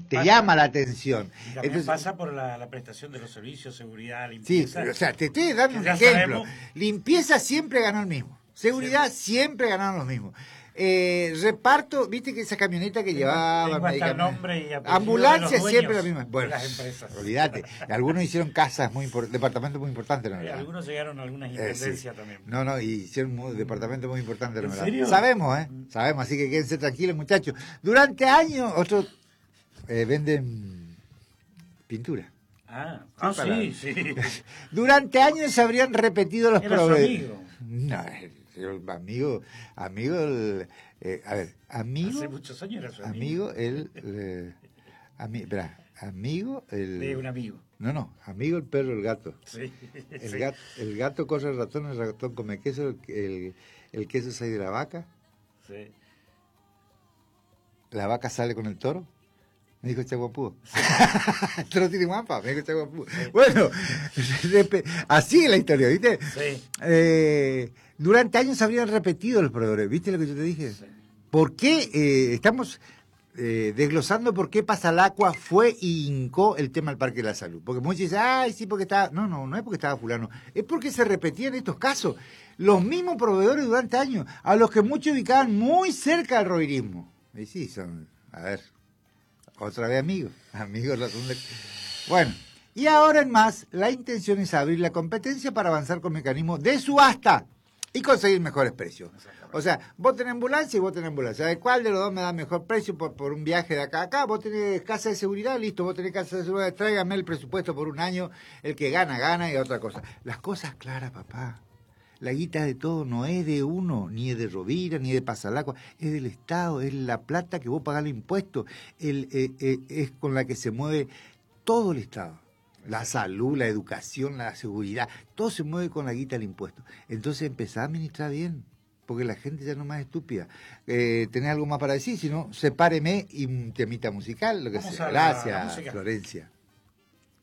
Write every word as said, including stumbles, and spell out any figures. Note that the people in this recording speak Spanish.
te pasa, llama la atención. Y también Entonces, pasa por la, la prestación de los servicios, seguridad, sí, limpieza. o sea, te estoy dando un ya ejemplo. sabemos. Limpieza siempre ganó el mismo. Seguridad siempre ganaron los mismos. Eh, reparto, viste que esa camioneta que llevaba Tengo hasta el nombre y apellido ambulancia de los siempre la dueños misma. Bueno, de las empresas. olvídate. Algunos hicieron casas muy importantes, departamentos muy importantes, ¿no? Eh, algunos llegaron a algunas Eh, intendencias sí. también. No, no, y hicieron un departamento muy importante, ¿En ¿no? serio? Sabemos, ¿eh? Sabemos, así que quédense tranquilos, muchachos. Durante años, otros eh, venden pintura. Ah, ah sí, sí. Durante años se habrían repetido los Era su proveedores. amigo. No, el amigo, amigo, el, eh, a ver, amigo. Hace muchos años era su amigo. Amigo, el, eh, ami, espera, amigo, el. De un amigo. No, no, amigo el perro, el gato. Sí. El, sí. gato, el gato corre el ratón, el ratón come queso, el, el, el queso sale de la vaca. Sí. La vaca sale con el toro. Me dijo Chaguapú. El toro tiene guampa, me dijo Chaguapú. Sí. Bueno, así es la historia, ¿viste? Sí. Eh, durante años se habrían repetido los proveedores, ¿viste lo que yo te dije? Sí. ¿Por qué eh, estamos eh, desglosando por qué Pasalacua fue y hincó el tema del Parque de la Salud? Porque muchos dicen, ay, sí, porque estaba... No, no, no es porque estaba fulano. Es porque se repetían estos casos. Los mismos proveedores durante años, a los que muchos ubicaban muy cerca del rovirismo. Y sí, son... A ver... Otra vez amigos, amigos. De... Bueno, y ahora en más, la intención es abrir la competencia para avanzar con mecanismos de subasta y conseguir mejores precios. O sea, vos tenés ambulancia y vos tenés ambulancia. ¿Sabés cuál de los dos me da mejor precio por, por un viaje de acá a acá? Vos tenés casa de seguridad, listo, vos tenés casa de seguridad, tráigame el presupuesto por un año, el que gana, gana y otra cosa. Las cosas claras, papá. La guita de todo no es de uno, ni es de Rovira, ni de Pasalacua, es del Estado, es la plata que vos pagás el impuesto, el, eh, eh, es con la que se mueve todo el Estado. La salud, la educación, la seguridad, todo se mueve con la guita del impuesto. Entonces empezá a administrar bien, porque la gente ya no es más estúpida. Eh, ¿Tenés algo más para decir? Si no, sepáreme y un temita musical, lo que sea. Gracias, Florencia.